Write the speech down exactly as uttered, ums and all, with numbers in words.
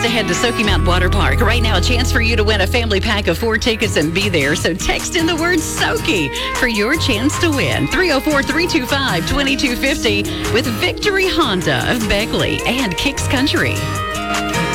To head to Smoky Mountain Water Park. Right now, a chance for you to win a family pack of four tickets and be there. So text in the word Soaky for your chance to win. three oh four, three two five, two two five oh with Victory Honda of Beckley and Kicks Country.